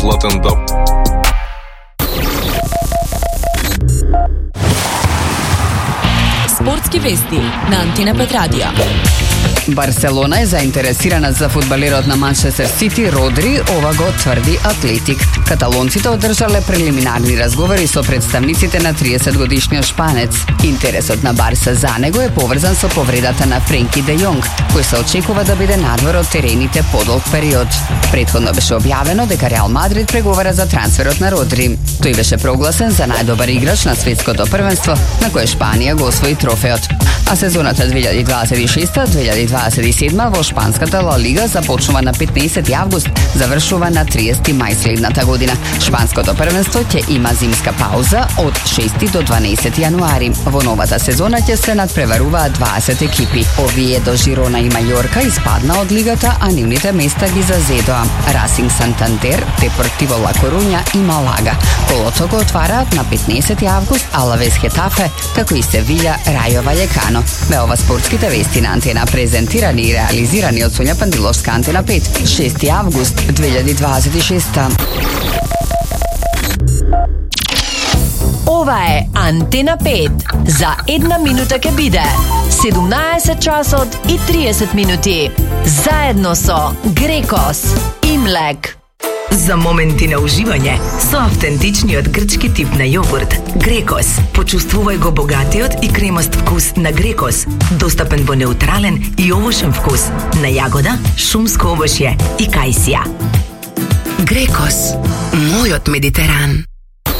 Златен дом. Спортски вести на Антена 5 радио. Барселона е заинтересирана за фудбалерот на Манчестер Сити Родри, ова го тврди Атлетик. Каталонците одржале прелиминарни разговори со представниците на 30-годишниот шпанец. Интересот на Барса за него е поврзан со повредата на Френки де Јонг, кој се очекува да биде надвор од терените подолг период. Претходно беше објавено дека Реал Мадрид преговара за трансферот на Родри. Тој беше прогласен за најдобар играч на светското првенство, на кое Шпанија го освои трофеот. А сезоната 2026-2027 во шпанската Ла Лига започнува на 15 август, завршува на 30 мај следната година. Шпанското првенство ќе има зимска пауза од 6 до 12 јануари. Во новата сезона ќе се надпреваруваат 20 екипи. Овие до Жирона и Мајорка испадна од лигата, а нивните места ги зазедоа Расинг Сантандер, Депортиво Ла Коруња и Малага. Колото го отвараат на 15 август Алавес Хетафе, како и Севиља Рајо Вајекано. Бе ова спортските вести на Антена, презентирани и реализирани од Сонја Пандиловска, Антена 5, 6 август 2026. Ова е Антена 5. За една минута ке биде 17 часот и 30 минути. Заедно со Грекос и Млек. За моменти на уживање со автентичниот грчки тип на јогурт Грекос. Почувствувај го богатиот и кремаст вкус на Грекос, достапен во неутрален и овошен вкус на јагода, шумско овошје и кајсија. Грекос, мојот Медитеран.